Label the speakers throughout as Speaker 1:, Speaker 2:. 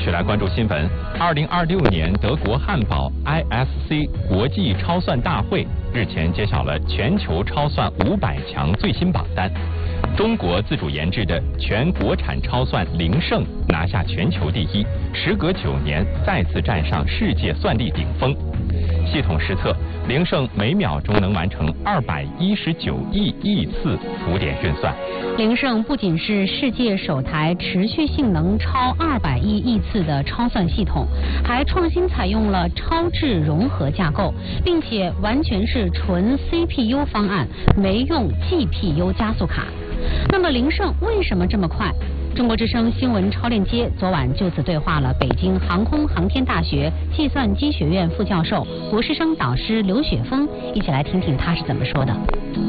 Speaker 1: 续来关注新闻。2026年德国汉堡 ISC 国际超算大会日前揭晓了全球超算500强最新榜单。中国自主研制的全国产超算灵胜拿下全球第一，时隔9年再次站上世界算力顶峰。系统实测，灵胜每秒钟能完成219亿次浮点运算。
Speaker 2: 灵胜不仅是世界首台持续性能超200亿次的超算系统，还创新采用了超智融合架构，并且完全是纯 CPU 方案，没用 GPU 加速卡。那么灵胜为什么这么快？中国之声新闻超链接昨晚就此对话了北京航空航天大学计算机学院副教授、博士生导师刘雪峰，一起来听听他是怎么说的。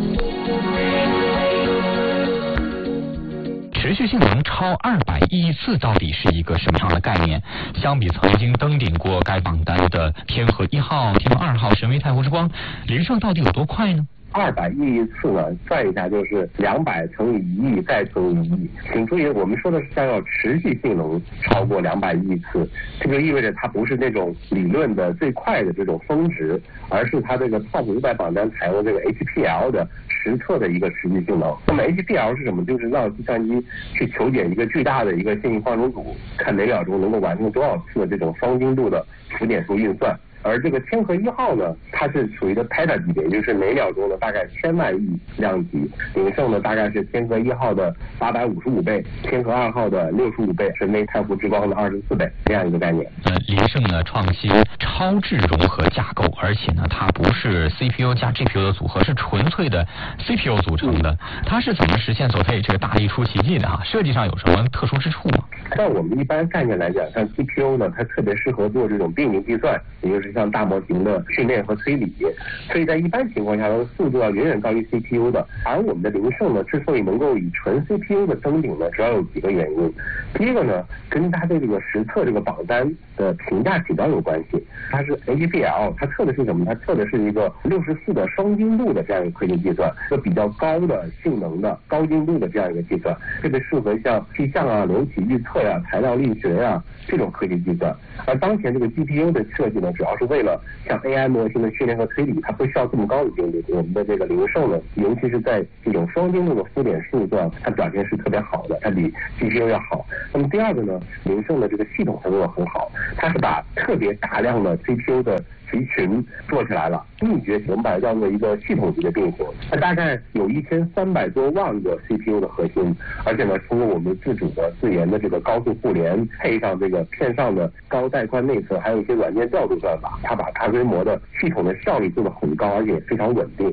Speaker 3: 持续性能超200亿次到底是一个什么样的概念？相比曾经登顶过该榜单的天河1号、天河2号、神威太湖之光，灵胜到底有多快呢
Speaker 4: ？200亿次呢，算一下就是200乘以1亿再乘以1亿。请注意，我们说的是将要持续性能超过200亿次，这就意味着它不是那种理论的最快的这种峰值，而是它这个 TOP 500榜单采用这个 HPL 的实测的一个持续性能。那么 HPL 是什么？就是让计算机去求解一个巨大的一个线性方程组，看每秒钟能够完成多少次的这种双精度的浮点数运算。而这个天河1号呢，它是属于的 Peta 级别，也就是每秒钟的大概1000万亿量级。灵胜呢大概是天河1号的855倍，天河2号的65倍，神威太湖之光的24倍，这样一个概念。
Speaker 3: 灵胜呢创新超智融合架构，而且呢它不是 CPU 加 GPU 的组合，是纯粹的 CPU 组成的。它是怎么实现所谓这个大力出奇迹的哈？设计上有什么特殊之处吗？
Speaker 4: 在我们一般概念来讲，像 GPU 呢，它特别适合做这种并行计算，也就是像大模型的训练和推理，所以在一般情况下，它的速度要远远高于 CPU 的。而我们的灵胜呢，之所以能够以纯 CPU 的登顶呢，主要有几个原因。第一个呢，跟它对这个实测这个榜单的评价指标有关系。它是 HPL， 它测的是什么？它测的是一个64的双精度的这样一个科学计算，一个比较高的性能的高精度的这样一个计算，特别适合像气象啊、流体预测呀、材料力学呀这种科学计算。而当前这个 GPU 的设计呢，主要是为了像 AI 模型的训练和推理，它不需要这么高的精度。我们的这个灵胜呢，尤其是在这种双精度的浮点数上，它表现是特别好的，它比 GPU 要好。那么第二个呢，灵胜的这个系统成果很好，它是把特别大量的 CPU 的集群做起来了，秘诀我们把它叫做一个系统级的并行，它大概有1300多万个 CPU 的核心，而且呢，通过我们自主的自研的这个高速互联，配上这个片上的高带宽内测，还有一些软件调度算法，它把大规模的系统的效率做得很高，而且非常稳定。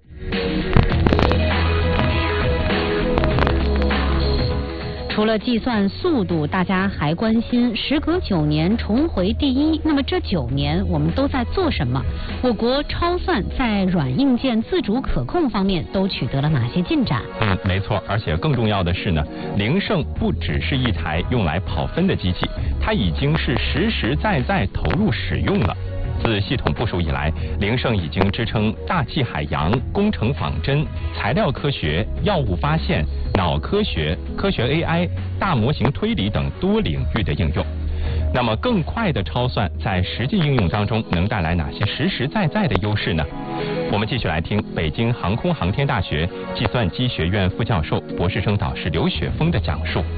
Speaker 2: 除了计算速度，大家还关心时隔9年重回第一。那么这9年我们都在做什么？我国超算在软硬件自主可控方面都取得了哪些进展？
Speaker 1: 没错，而且更重要的是呢，灵胜不只是一台用来跑分的机器，它已经是实实在在投入使用了。自系统部署以来，灵胜已经支撑大气海洋、工程仿真、材料科学、药物发现、脑科学、科学 AI、大模型推理等多领域的应用。那么更快的超算在实际应用当中能带来哪些实实在在的优势呢？我们继续来听北京航空航天大学计算机学院副教授、博士生导师刘雪峰的讲述。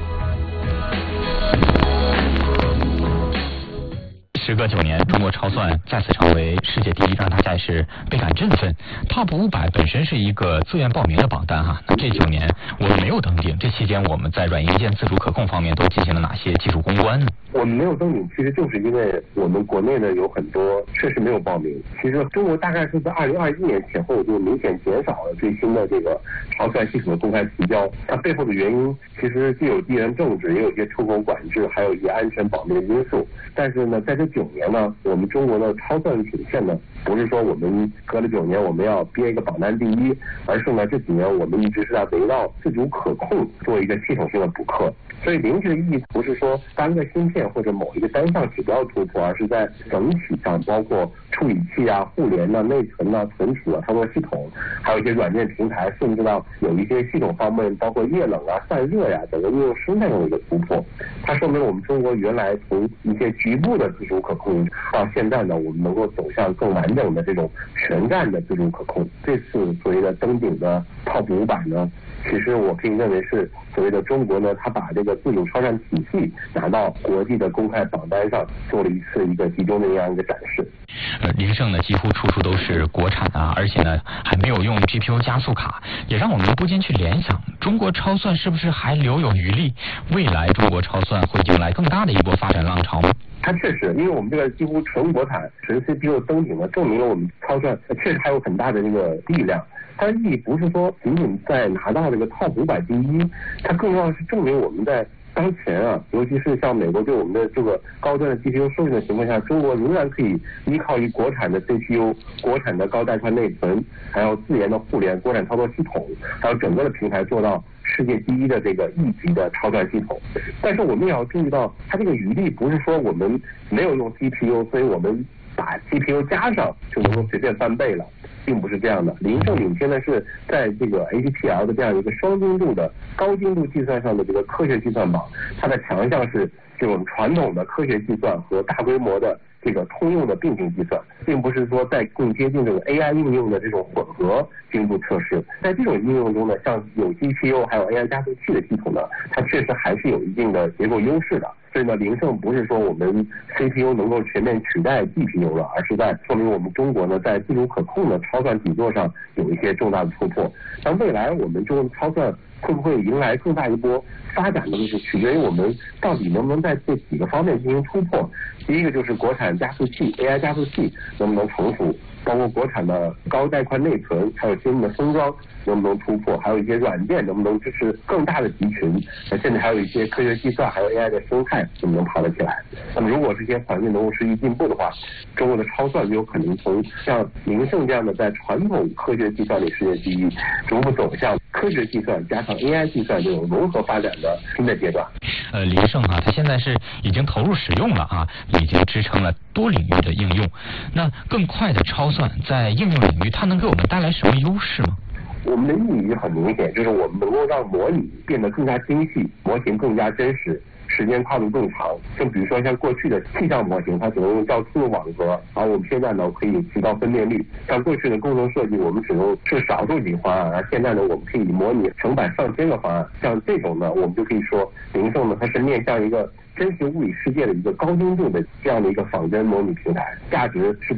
Speaker 3: 时隔9年，中国超算再次成为世界第一，让大家也是倍感振奋。TOP 500本身是一个自愿报名的榜单哈，那这9年我们没有登顶，这期间我们在软硬件自主可控方面都进行了哪些技术攻关呢？
Speaker 4: 我们没有登顶，其实就是因为我们国内呢有很多确实没有报名。其实中国大概是在2021年前后就明显减少了最新的这个超算系统的公开提交，它背后的原因其实既有地缘政治，也有一些出口管制，还有一些安全保密的因素。但是呢，在这9年呢，我们中国的超算体现呢，不是说我们隔了9年我们要憋一个榜单第一，而是呢这几年我们一直是在围绕自主可控做一个系统性的补课。所以灵智的意义不是说单个芯片或者某一个单项指标突破，而是在整体上包括处理器啊、互联啊、内存啊、存储啊、操作系统，还有一些软件平台，甚至到有一些系统方面，包括液冷啊、散热呀，整个应用生态上的一个突破。它说明我们中国原来从一些局部的自主可控，到现在呢，我们能够走向更完整的这种全站的自主可控。这次所谓的登顶的 TOP 500呢，其实我可以认为是所谓的中国呢，它把这个自主超算体系拿到国际的公开榜单上，做了一次一个集中的这样一个展示。
Speaker 3: 凌盛呢几乎处处都是国产啊，而且呢还没有用 GPU 加速卡，也让我们不禁去联想，中国超算是不是还留有余力？未来中国超算会迎来更大的一波发展浪潮吗？
Speaker 4: 它确实，因为我们这个几乎纯国产、纯 CPU 登顶了，证明了我们超算确实还有很大的这个力量。它的意义不是说仅仅在拿到这个 TOP 500第一，它更重要的是证明我们在当前啊，尤其是像美国对我们的这个高端的 GPU 授权的情况下，中国仍然可以依靠一国产的 CPU、国产的高带宽内存，还有自研的互联、国产操作系统，还有整个的平台做到世界第一的这个1级的超算系统。但是我们也要注意到，它这个余力不是说我们没有用 GPU， 所以我们把 GPU 加上就能够随便翻倍了。并不是这样的，凌盛领先的是在这个 HPL 的这样一个双精度的高精度计算上的这个科学计算榜，它的强项是这种传统的科学计算和大规模的这个通用的并行计算，并不是说在更接近这种 AI 应用的这种混合精度测试。在这种应用中呢，像有 GPU 还有 AI 加速器的系统呢，它确实还是有一定的结构优势的。所以呢，凌盛不是说我们 CPU 能够全面取代 GPU 了，而是在说明我们中国呢在自主可控的超算底座上有一些重大的突破。但未来我们中国的超算会不会迎来更大一波发展呢？就是取决于我们到底能不能在这几个方面进行突破。第一个就是国产加速器 AI 加速器能不能成熟，包括国产的高带宽内存，还有新的封装能不能突破，还有一些软件能不能支持更大的集群，甚至还有一些科学计算，还有 AI 的生态能不能跑得起来。那么如果这些环境能够持续进步的话，中国的超算就有可能从像凌盛这样的在传统科学计算里世界第一，逐步走向科学计算加上 AI 计算这种融合发展的新的阶段。
Speaker 3: 凌盛啊，它现在是已经投入使用了啊，已经支撑了多领域的应用。那更快的超算在应用领域，它能给我们带来什么优势吗？
Speaker 4: 我们的意义很明显，就是我们能够让模拟变得更加精细，模型更加真实，时间跨度更长。就比如说像过去的气象模型，它只能用较粗的网格，而我们现在呢可以提高分辨率。像过去的工程设计，我们只能是少数几个方案，而现在呢我们可以模拟成百上千个方案。像这种呢，我们就可以说凌盛呢它是面向一个真实物理世界的一个高精度的这样的一个仿真模拟平台，价值是